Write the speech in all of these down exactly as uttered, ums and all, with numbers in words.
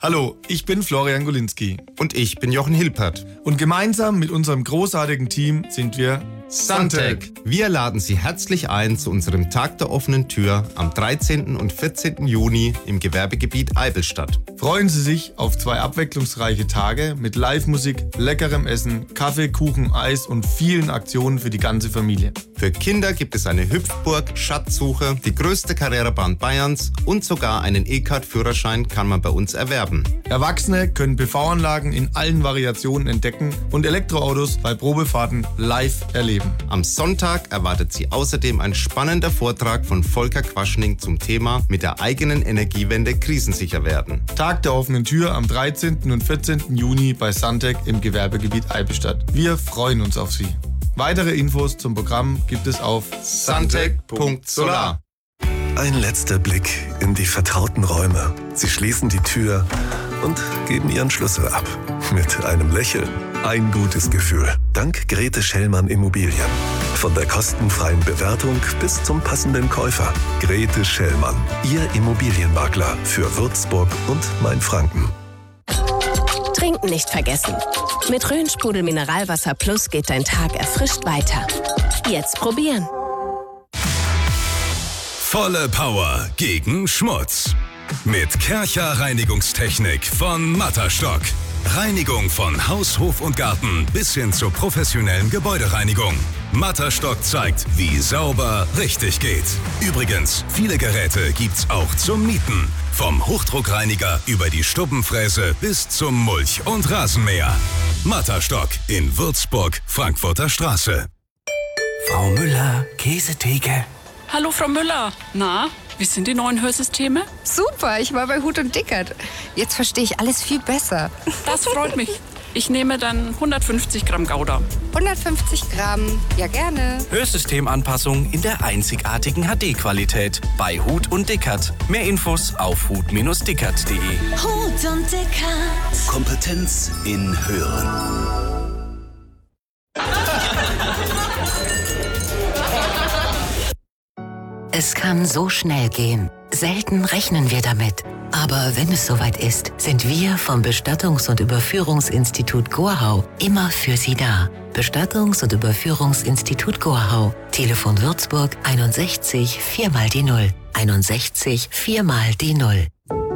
Hallo, ich bin Florian Golinski. Und ich bin Jochen Hilpert. Und gemeinsam mit unserem großartigen Team sind wir Suntec. Wir laden Sie herzlich ein zu unserem Tag der offenen Tür am dreizehnten und vierzehnten Juni im Gewerbegebiet Eivelstadt. Freuen Sie sich auf zwei abwechslungsreiche Tage mit Live-Musik, leckerem Essen, Kaffee, Kuchen, Eis und vielen Aktionen für die ganze Familie. Für Kinder gibt es eine Hüpfburg, Schatzsuche, die größte Karrierebahn Bayerns und sogar einen E-Card-Führerschein kann man bei uns erwerben. Erwachsene können P V-Anlagen in allen Variationen entdecken und Elektroautos bei Probefahrten live erleben. Am Sonntag erwartet Sie außerdem ein spannender Vortrag von Volker Quaschning zum Thema mit der eigenen Energiewende krisensicher werden. Tag der offenen Tür am dreizehnten und vierzehnten Juni bei Suntec im Gewerbegebiet Eivelstadt. Wir freuen uns auf Sie. Weitere Infos zum Programm gibt es auf suntec punkt solar. Ein letzter Blick in die vertrauten Räume. Sie schließen die Tür und geben Ihren Schlüssel ab. Mit einem Lächeln. Ein gutes Gefühl. Dank Grete Schellmann Immobilien. Von der kostenfreien Bewertung bis zum passenden Käufer. Grete Schellmann. Ihr Immobilienmakler für Würzburg und Mainfranken. Trinken nicht vergessen. Mit Rhön-Sprudel Mineralwasser Plus geht dein Tag erfrischt weiter. Jetzt probieren. Volle Power gegen Schmutz. Mit Kärcher Reinigungstechnik von Matterstock. Reinigung von Haus, Hof und Garten bis hin zur professionellen Gebäudereinigung. Matterstock zeigt, wie sauber richtig geht. Übrigens, viele Geräte gibt's auch zum Mieten. Vom Hochdruckreiniger über die Stubbenfräse bis zum Mulch- und Rasenmäher. Matterstock in Würzburg, Frankfurter Straße. Frau Müller, Käsetheke. Hallo Frau Müller. Na, wie sind die neuen Hörsysteme? Super, ich war bei Huth und Dickert. Jetzt verstehe ich alles viel besser. Das freut mich. Ich nehme dann hundertfünfzig Gramm Gouda. hundertfünfzig Gramm, ja gerne. Hörsystemanpassung in der einzigartigen H D-Qualität bei Huth und Dickert. Mehr Infos auf huth Bindestrich dickert punkt de. Huth und Dickert. Kompetenz in Hören. Es kann so schnell gehen. Selten rechnen wir damit. Aber wenn es soweit ist, sind wir vom Bestattungs- und Überführungsinstitut Gorhau immer für Sie da. Bestattungs- und Überführungsinstitut Gorhau. Telefon Würzburg einundsechzig vier mal die Null. einundsechzig vier mal die Null.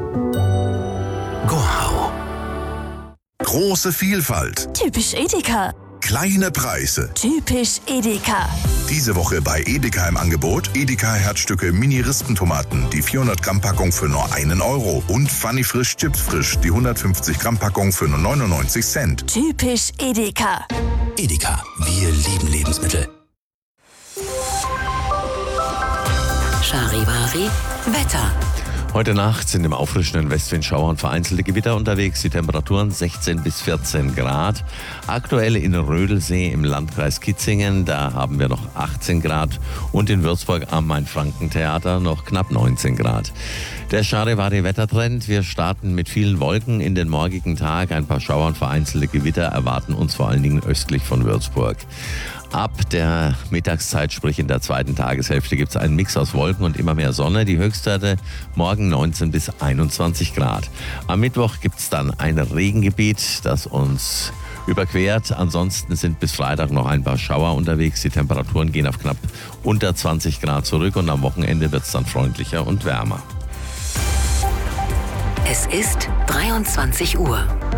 Gorhau. Große Vielfalt. Typisch Edeka. Kleine Preise. Typisch Edeka. Diese Woche bei Edeka im Angebot Edeka Herzstücke Mini-Rispentomaten, die vierhundert Gramm Packung für nur einen Euro und Funny Frisch Chips Frisch, die hundertfünfzig Gramm Packung für nur neunundneunzig Cent. Typisch Edeka. Edeka, wir lieben Lebensmittel. Charivari Wetter. Heute Nacht sind im auffrischenden Westwindschauer und vereinzelte Gewitter unterwegs. Die Temperaturen sechzehn bis vierzehn Grad. Aktuell in Rödelsee im Landkreis Kitzingen, da haben wir noch achtzehn Grad. Und in Würzburg am Main-Franken-Theater noch knapp neunzehn Grad. Der Charivari-Wettertrend. Wir starten mit vielen Wolken in den morgigen Tag. Ein paar Schauer und vereinzelte Gewitter erwarten uns vor allen Dingen östlich von Würzburg. Ab der Mittagszeit, sprich in der zweiten Tageshälfte, gibt es einen Mix aus Wolken und immer mehr Sonne. Die Höchstwerte morgen neunzehn bis einundzwanzig Grad. Am Mittwoch gibt es dann ein Regengebiet, das uns überquert. Ansonsten sind bis Freitag noch ein paar Schauer unterwegs. Die Temperaturen gehen auf knapp unter zwanzig Grad zurück und am Wochenende wird es dann freundlicher und wärmer. Es ist dreiundzwanzig Uhr.